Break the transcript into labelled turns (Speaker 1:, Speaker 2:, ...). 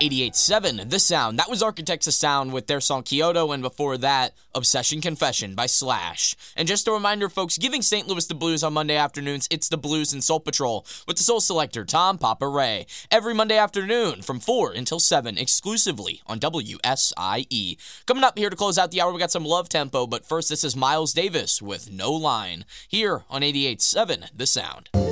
Speaker 1: 88.7, The Sound. That was Architects of Sound with their song Kyoto, and before that, Obsession Confession by Slash. And just a reminder, folks, giving St. Louis the blues on Monday afternoons, it's the Blues and Soul Patrol with the Soul Selector, Tom Papa Ray. Every Monday afternoon from 4 until 7, exclusively on WSIE. Coming up here to close out the hour, we got some Love Tempo, but first, this is Miles Davis with No Line, here on 88.7, The Sound.